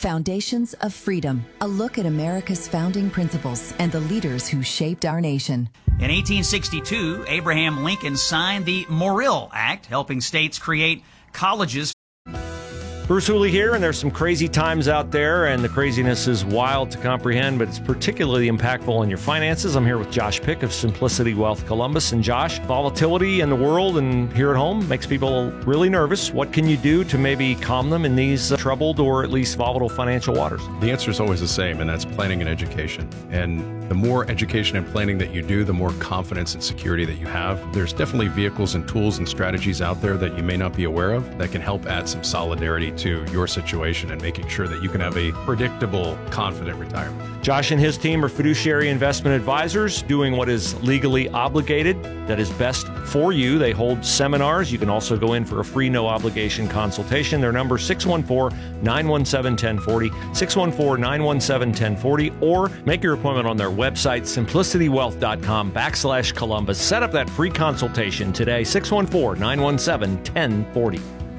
Foundations of Freedom, a look at America's founding principles and the leaders who shaped our nation. In 1862, Abraham Lincoln signed the Morrill Act, helping states create colleges. Bruce Hooley here, and there's some crazy times out there, and the craziness is wild to comprehend, but it's particularly impactful on your finances. I'm here with Josh Pick of Simplicity Wealth Columbus. And Josh, volatility in the world and here at home makes people really nervous. What can you do to maybe calm them in these troubled or at least volatile financial waters? The answer is always the same, and that's planning and education. And the more education and planning that you do, the more confidence and security that you have. There's definitely vehicles and tools and strategies out there that you may not be aware of that can help add some solidarity to your situation and making sure that you can have a predictable, confident retirement. Josh and his team are fiduciary investment advisors doing what is legally obligated, that is best for you. They hold seminars. You can also go in for a free, no-obligation consultation. Their number is 614-917-1040, 614-917-1040, or make your appointment on their website, simplicitywealth.com/Columbus. Set up that free consultation today, 614-917-1040.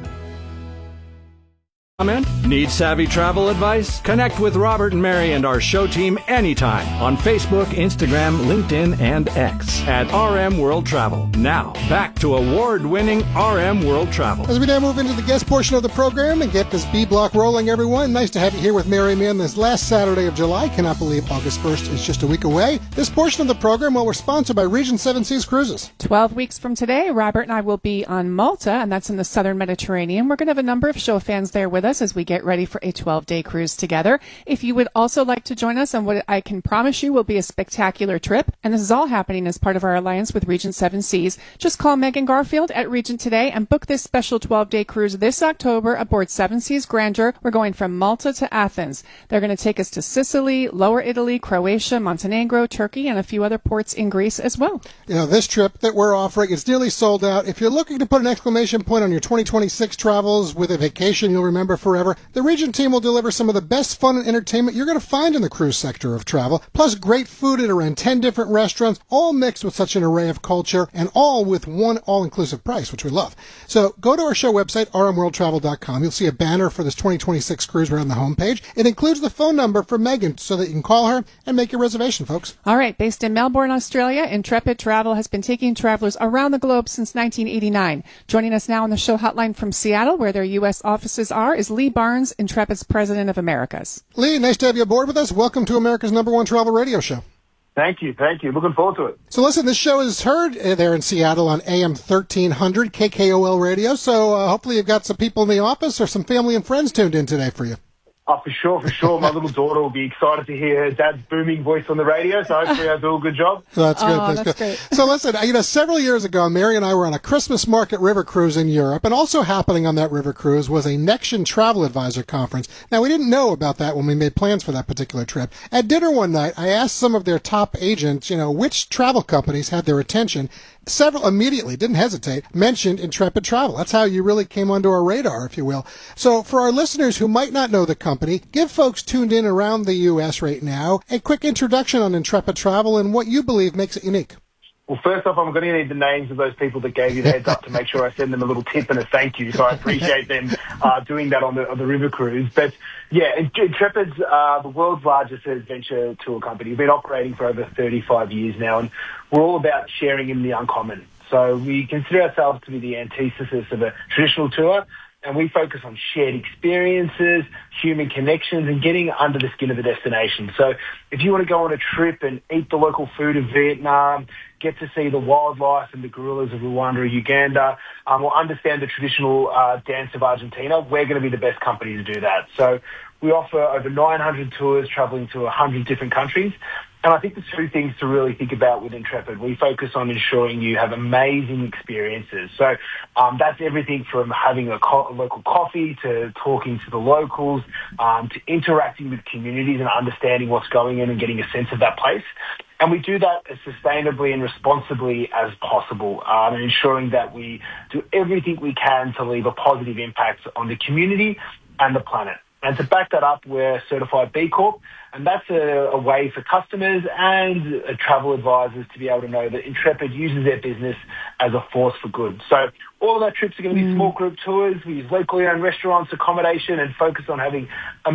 Comment? Need savvy travel advice? Connect with Robert and Mary and our show team anytime on Facebook, Instagram, LinkedIn, and X at RM World Travel. Now, back to award-winning RM World Travel. As we now move into the guest portion of the program and get this B block rolling, everyone, nice to have you here with Mary and me on this last Saturday of July. Cannot believe August 1st is just a week away. This portion of the program, well, we're sponsored by Regent Seven Seas Cruises. 12 weeks from today, Robert and I will be on Malta, and that's in the southern Mediterranean. We're going to have a number of show fans there with us as we get ready for a 12-day cruise together. If you would also like to join us on what I can promise you will be a spectacular trip, and this is all happening as part of our alliance with Regent Seven Seas, just call Megan Garfield at Regent today and book this special 12-day cruise this October aboard Seven Seas Grandeur. We're going from Malta to Athens. They're going to take us to Sicily, Lower Italy, Croatia, Montenegro, Turkey, and a few other ports in Greece as well. You know, this trip that we're offering, it's nearly sold out. If you're looking to put an exclamation point on your 2026 travels with a vacation you'll remember forever, the Regent team will deliver some of the best fun and entertainment you're going to find in the cruise sector of travel, plus great food at around 10 different restaurants, all mixed with such an array of culture, and all with one all-inclusive price, which we love. So go to our show website, rmworldtravel.com. You'll see a banner for this 2026 cruise right on the homepage. It includes the phone number for Megan so that you can call her and make your reservation, folks. All right, based in Melbourne, Australia, Intrepid Travel has been taking travelers around the globe since 1989. Joining us now on the show hotline from Seattle, where their U.S. offices are, is Lee Barnes, Intrepid's President of Americas. Lee, nice to have you aboard with us. Welcome to America's #1 travel radio show. Thank you. Looking forward to it. So listen, this show is heard there in Seattle on AM 1300 KKOL radio, so hopefully you've got some people in the office or some family and friends tuned in today for you. Oh, for sure. My little daughter will be excited to hear her dad's booming voice on the radio, so hopefully I do a good job. That's good. That's good. So listen, several years ago, Mary and I were on a Christmas market river cruise in Europe, and also happening on that river cruise was a Nexion Travel Advisor Conference. Now, we didn't know about that when we made plans for that particular trip. At dinner one night, I asked some of their top agents, which travel companies had their attention. Several immediately, didn't hesitate, mentioned Intrepid Travel. That's how you really came onto our radar, if you will. So for our listeners who might not know the company, give folks tuned in around the U.S. right now a quick introduction on Intrepid Travel and what you believe makes it unique. Well, first off, I'm going to need the names of those people that gave you the heads up to make sure I send them a little tip and a thank you. So I appreciate them doing that on the river cruise. But yeah, Intrepid's the world's largest adventure tour company. We've been operating for over 35 years now, and we're all about sharing in the uncommon. So we consider ourselves to be the antithesis of a traditional tour, and we focus on shared experiences, human connections, and getting under the skin of the destination. So if you want to go on a trip and eat the local food of Vietnam, get to see the wildlife and the gorillas of Rwanda or Uganda, or understand the traditional dance of Argentina, we're going to be the best company to do that. So we offer over 900 tours traveling to 100 different countries. And I think there's two things to really think about with Intrepid. We focus on ensuring you have amazing experiences. So that's everything from having a local coffee to talking to the locals, to interacting with communities and understanding what's going on and getting a sense of that place. And we do that as sustainably and responsibly as possible, and ensuring that we do everything we can to leave a positive impact on the community and the planet. And to back that up, we're certified B Corp, and that's a way for customers and travel advisors to be able to know that Intrepid uses their business as a force for good. So all of our trips are going to be small group tours. We use locally owned restaurants, accommodation, and focus on having amazing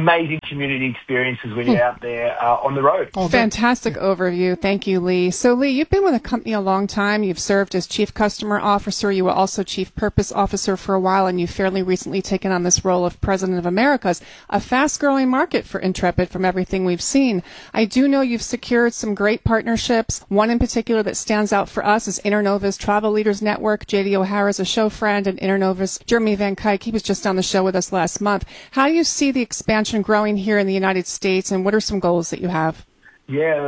community experiences when you're out there on the road. Fantastic overview. Thank you, Lee. So, Lee, you've been with the company a long time. You've served as Chief Customer Officer. You were also Chief Purpose Officer for a while, and you've fairly recently taken on this role of President of Americas, a fast-growing market for Intrepid from everything we've seen. I do know you've secured some great partnerships. One in particular that stands out for us is Internova's Travel Leaders Network. J.D. O'Hara's a show friend, and Internova's Jeremy Van Kuyk, he was just on the show with us last month. How do you see the expansion growing here in the United States, and what are some goals that you have? Yeah,